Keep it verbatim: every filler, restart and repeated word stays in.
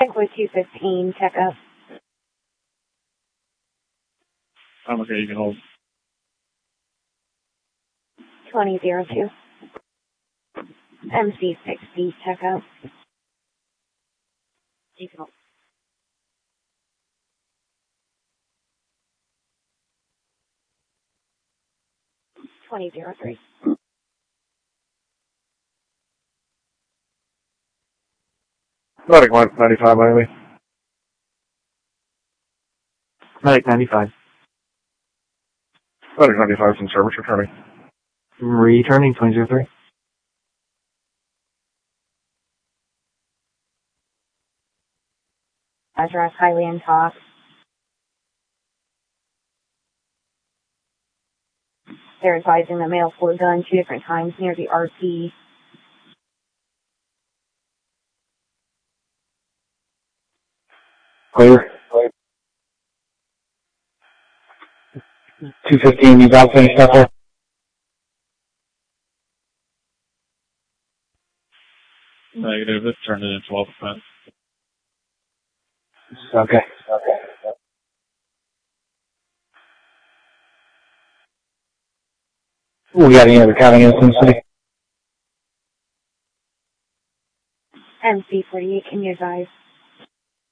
Echo two fifteen, check up. I'm okay, you can hold. twenty zero two. M C sixty, check out. You can hold. twenty zero three. Medic ninety-five, Miami. Medic ninety-five. Medic ninety-five from service returning. Returning twenty zero three. Address highly in talk. They're advising the male flew gun two different times near the R P. Clear. two fifteen, you got finished up there? Negative, it turned it in twelve percent. Okay. Okay. We got any other counting incidents today? M C forty-eight, can you advise?